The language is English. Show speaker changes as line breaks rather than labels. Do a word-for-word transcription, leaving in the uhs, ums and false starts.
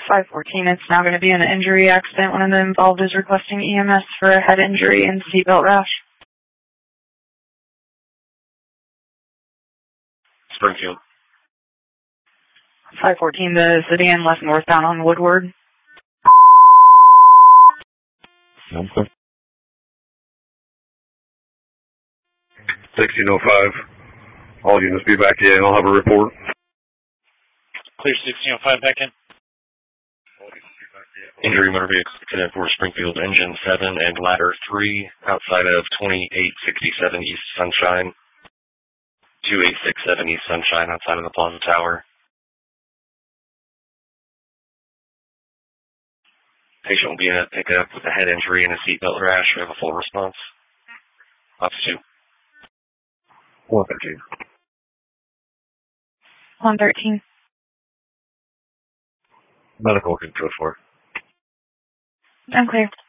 five fourteen, it's now going to be an injury accident. One of them involved is requesting E M S for a head injury and seatbelt rash.
Springfield.
five fourteen, the sedan left northbound on Woodward.
Okay.
sixteen oh five. All units be back in. I'll have a report.
Clear sixteen oh five back in.
Injury motor vehicle accident for Springfield Engine seven and Ladder three outside of twenty-eight sixty-seven East Sunshine. twenty-eight sixty-seven East Sunshine outside of the Plaza Tower. Patient will be in a pickup with a head injury and a seatbelt rash. We have a full response. Officer two.
one thirteen.
one thirteen.
Medical control for.
I'm clear.